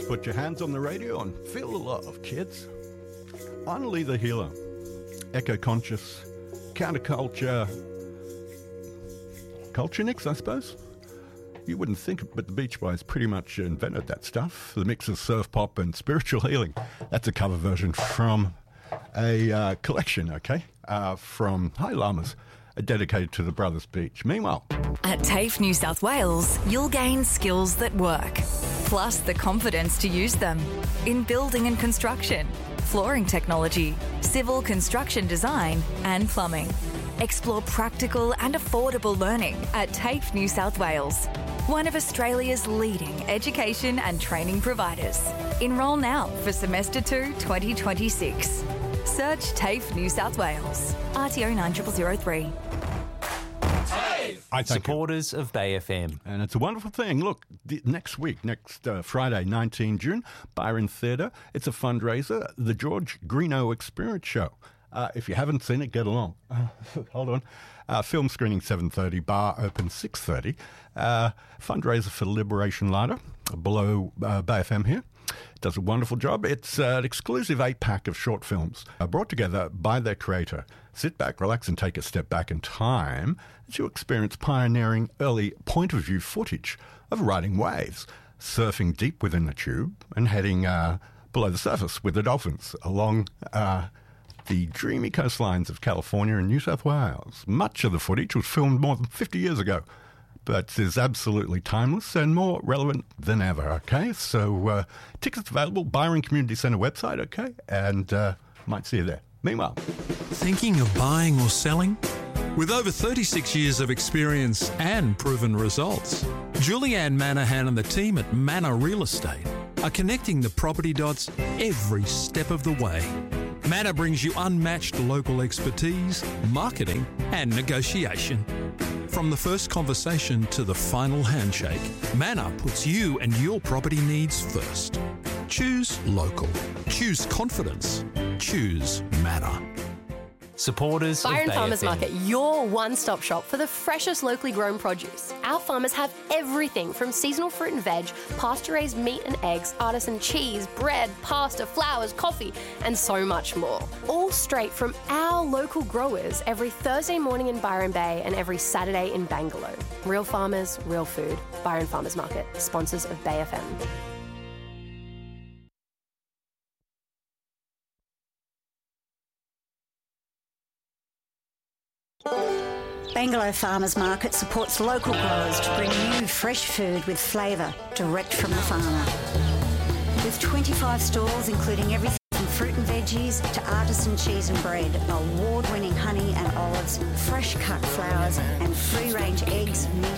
Put your hands on the radio and feel the love, kids. Only the Healer. Eco-conscious, counterculture, culture nicks, I suppose. You wouldn't think it, but the Beach Boys pretty much invented that stuff. The mix of surf pop and spiritual healing. That's a cover version from a collection, from High Llamas, dedicated to the Brothers Beach. Meanwhile, at TAFE New South Wales, you'll gain skills that work, plus the confidence to use them in building and construction, flooring technology, civil construction design and plumbing. Explore practical and affordable learning at TAFE New South Wales, one of Australia's leading education and training providers. Enrol now for Semester 2 2026. Search TAFE New South Wales. RTO 9003. Supporters of Bay FM. And it's a wonderful thing. Look, next Friday, 19 June, Byron Theatre. It's a fundraiser, the George Greenough Experience Show. If you haven't seen it, get along. Hold on. Film screening 7:30, bar open 6:30. Fundraiser for Liberation Lighter, below Bay FM here. Does a wonderful job. It's an exclusive 8-pack of short films brought together by their creator. Sit back, relax, and take a step back in time as you experience pioneering early point-of-view footage of riding waves, surfing deep within the tube, and heading below the surface with the dolphins along the dreamy coastlines of California and New South Wales. Much of the footage was filmed more than 50 years ago, but is absolutely timeless and more relevant than ever, okay? So tickets available, Byron Community Centre website, okay? And might see you there. Meanwhile, thinking of buying or selling? With over 36 years of experience and proven results, Julianne Manahan and the team at Manor Real Estate are connecting the property dots every step of the way. Manor brings you unmatched local expertise, marketing and negotiation. From the first conversation to the final handshake, Manor puts you and your property needs first. Choose local. Choose confidence. Choose Manor. Supporters Byron of Bay Farmers FM. Market, your one-stop shop for the freshest locally grown produce. Our farmers have everything from seasonal fruit and veg, pasture-raised meat and eggs, artisan cheese, bread, pasta, flowers, coffee, and so much more. All straight from our local growers every Thursday morning in Byron Bay and every Saturday in Bangalore. Real farmers, real food. Byron Farmers Market, sponsors of Bay FM. Bangalore Farmers Market supports local growers to bring you fresh food with flavour direct from the farmer. With 25 stalls including everything from fruit and veggies to artisan cheese and bread, award-winning honey and olives, fresh cut flowers and free-range eggs, meat